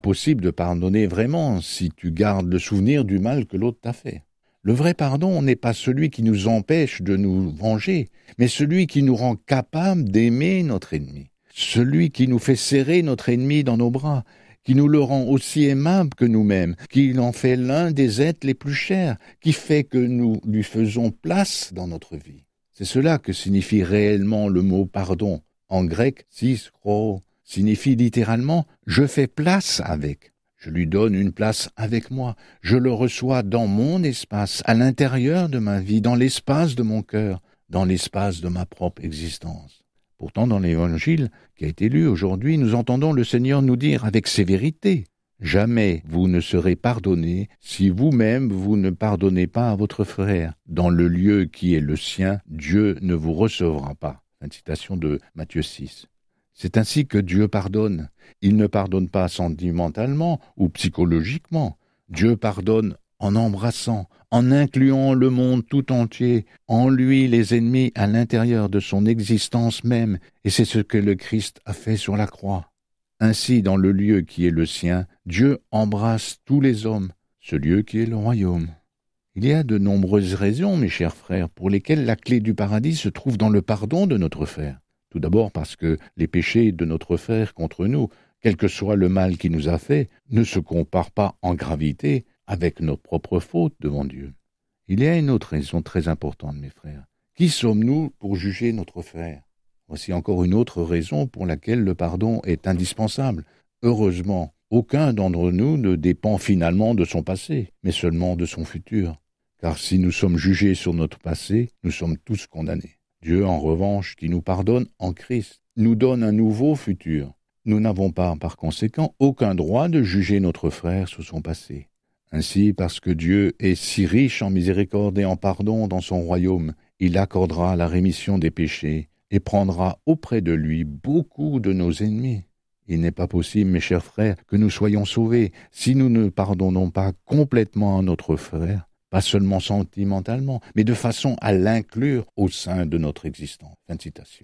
possible de pardonner vraiment si tu gardes le souvenir du mal que l'autre t'a fait. Le vrai pardon n'est pas celui qui nous empêche de nous venger, mais celui qui nous rend capables d'aimer notre ennemi. Celui qui nous fait serrer notre ennemi dans nos bras, qui nous le rend aussi aimable que nous-mêmes, qui en fait l'un des êtres les plus chers, qui fait que nous lui faisons place dans notre vie. C'est cela que signifie réellement le mot pardon. En grec, siskro signifie littéralement « je fais place avec ». Je lui donne une place avec moi. Je le reçois dans mon espace, à l'intérieur de ma vie, dans l'espace de mon cœur, dans l'espace de ma propre existence. Pourtant, dans l'Évangile qui a été lu aujourd'hui, nous entendons le Seigneur nous dire avec sévérité « Jamais vous ne serez pardonnés si vous-même vous ne pardonnez pas à votre frère. Dans le lieu qui est le sien, Dieu ne vous recevra pas. » Une citation de Matthieu 6. C'est ainsi que Dieu pardonne. Il ne pardonne pas sentimentalement ou psychologiquement. Dieu pardonne en embrassant, en incluant le monde tout entier, en lui les ennemis à l'intérieur de son existence même, et c'est ce que le Christ a fait sur la croix. Ainsi, dans le lieu qui est le sien, Dieu embrasse tous les hommes, ce lieu qui est le royaume. Il y a de nombreuses raisons, mes chers frères, pour lesquelles la clé du paradis se trouve dans le pardon de notre frère. Tout d'abord parce que les péchés de notre frère contre nous, quel que soit le mal qu'il nous a fait, ne se comparent pas en gravité avec nos propres fautes devant Dieu. Il y a une autre raison très importante, mes frères. Qui sommes-nous pour juger notre frère? Voici encore une autre raison pour laquelle le pardon est indispensable. Heureusement, aucun d'entre nous ne dépend finalement de son passé, mais seulement de son futur. Car si nous sommes jugés sur notre passé, nous sommes tous condamnés. Dieu, en revanche, qui nous pardonne en Christ, nous donne un nouveau futur. Nous n'avons pas, par conséquent, aucun droit de juger notre frère sur son passé. Ainsi, parce que Dieu est si riche en miséricorde et en pardon dans son royaume, il accordera la rémission des péchés et prendra auprès de lui beaucoup de nos ennemis. Il n'est pas possible, mes chers frères, que nous soyons sauvés si nous ne pardonnons pas complètement à notre frère, pas seulement sentimentalement, mais de façon à l'inclure au sein de notre existence. Fin de citation.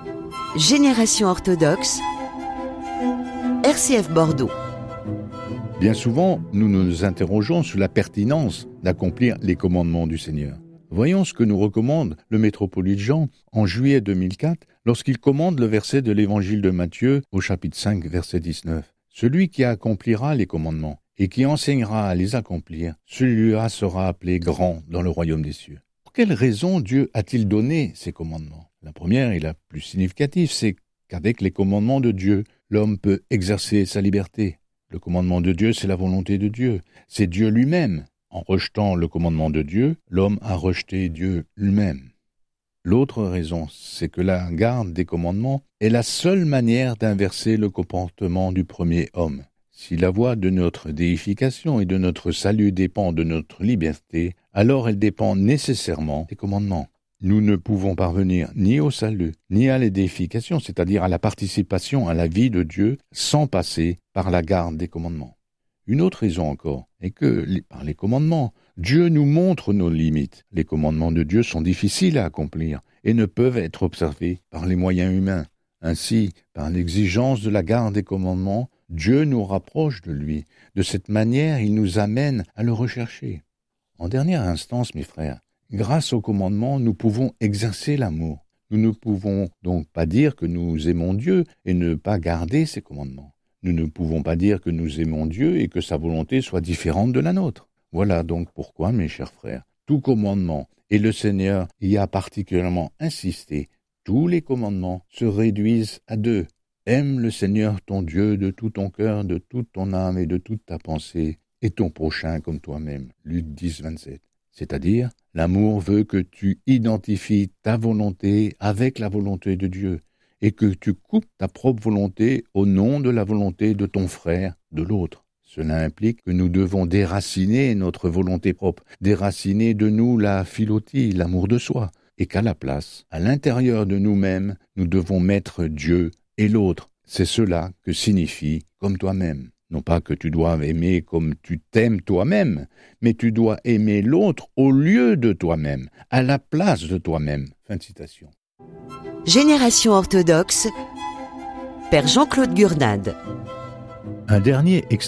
Génération orthodoxe, RCF Bordeaux. Bien souvent, nous nous interrogeons sur la pertinence d'accomplir les commandements du Seigneur. Voyons ce que nous recommande le métropolite Jean en juillet 2004 lorsqu'il commande le verset de l'évangile de Matthieu au chapitre 5, verset 19. « Celui qui accomplira les commandements et qui enseignera à les accomplir, celui-là sera appelé grand dans le royaume des cieux. » Pour quelle raison Dieu a-t-il donné ces commandements? La première et la plus significative, c'est qu'avec les commandements de Dieu, l'homme peut exercer sa liberté. Le commandement de Dieu, c'est la volonté de Dieu. C'est Dieu lui-même. En rejetant le commandement de Dieu, l'homme a rejeté Dieu lui-même. L'autre raison, c'est que la garde des commandements est la seule manière d'inverser le comportement du premier homme. Si la voie de notre déification et de notre salut dépend de notre liberté, alors elle dépend nécessairement des commandements. Nous ne pouvons parvenir ni au salut, ni à la déification, c'est-à-dire à la participation à la vie de Dieu, sans passer par la garde des commandements. Une autre raison encore est que, par les commandements, Dieu nous montre nos limites. Les commandements de Dieu sont difficiles à accomplir et ne peuvent être observés par les moyens humains. Ainsi, par l'exigence de la garde des commandements, Dieu nous rapproche de lui. De cette manière, il nous amène à le rechercher. En dernière instance, mes frères, grâce aux commandements, nous pouvons exercer l'amour. Nous ne pouvons donc pas dire que nous aimons Dieu et ne pas garder ses commandements. Nous ne pouvons pas dire que nous aimons Dieu et que sa volonté soit différente de la nôtre. Voilà donc pourquoi, mes chers frères, tout commandement, et le Seigneur y a particulièrement insisté, tous les commandements se réduisent à deux. Aime le Seigneur ton Dieu de tout ton cœur, de toute ton âme et de toute ta pensée, et ton prochain comme toi-même. Luc 10, 27. C'est-à-dire, l'amour veut que tu identifies ta volonté avec la volonté de Dieu, et que tu coupes ta propre volonté au nom de la volonté de ton frère, de l'autre. Cela implique que nous devons déraciner notre volonté propre, déraciner de nous la philotie, l'amour de soi, et qu'à la place, à l'intérieur de nous-mêmes, nous devons mettre Dieu et l'autre. C'est cela que signifie « comme toi-même ». Non pas que tu dois aimer comme tu t'aimes toi-même, mais tu dois aimer l'autre au lieu de toi-même, à la place de toi-même. Fin de citation. Génération orthodoxe, Père Jean-Claude Gurnade. Un dernier